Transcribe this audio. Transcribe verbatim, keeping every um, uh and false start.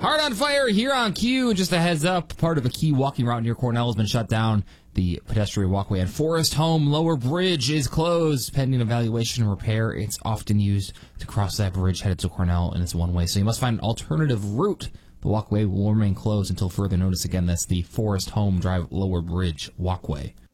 Heart on Fire here on Q. Just a heads up, part of a key walking route near Cornell has been shut down. The pedestrian walkway and Forest Home Lower Bridge is closed pending evaluation and repair. It's often used to cross that bridge headed to Cornell, and it's one way, so you must find an alternative route. The walkway will remain closed until further notice. Again, that's the Forest Home Drive Lower Bridge walkway.